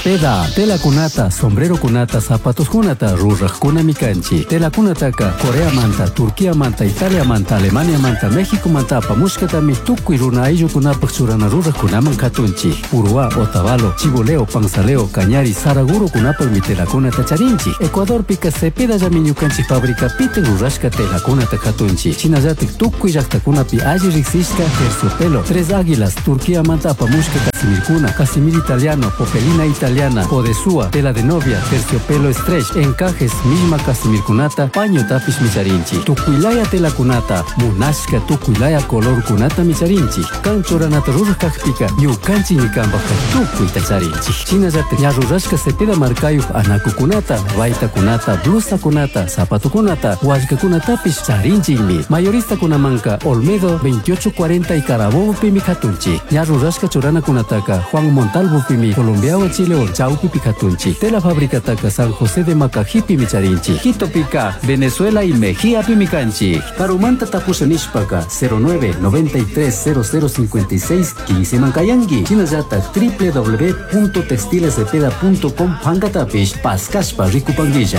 Peda, tela kunata, sombrero kunata, zapatos kunata, ruraj kunami kanchi. Tela kunataka, Corea manta, Turquía manta, Italia manta, Alemania manta, México manta, pamushkatami, tukui runa ayllu kunapak churana ruraj kunaman katunchi. Urua, Otavalo, Chiboleo, Panzaleo, Cañari, Saraguro kunapak mi tela kunata charinchi. Ecuador pika Cepeda llami kanchi fábrica piten rurashka tela kunata katunchi. Chinallatik tukui llakta kunapi alli riksishka, terciopelo, Tres Águilas, Turquía manta, pamushka Casimir kuna, Casimir italiano, Popelina italiana, Podesúa, tela de novia, terciopelo stretch, encajes, misma Casimir kunata, paño tapish micharinchi. Tukuilaya tela kunata, munashka tukuilaya color kunata micharinchi. Kancho ranata rurajkakpika, ñukanchi ñikambaka tukui tacharinchi. Chinallatik ña rurashka Cepeda markayu anaku kunata, vaita kunata, blusa kunata, zapato kunata, wallka kunatapish charinchikmi. Mayorista kunamanka, Olmedo 2840 y Carabobo pimi katunchi. Ña rurashka churana kunataka, Juan Montalvo pimi, Colombiawa Chile Chaupi Picatunchi. Tela fábrica taca San José de Macajipi Micharinchi. Quito Pica, Venezuela y Mejía Pimicanchi. Carumanta Tapusanishpaca 09 93 0056 15 Mancayangi. Chinayata www.textilescepeda.com Pangatapish Pascashpa Ricupanguilla.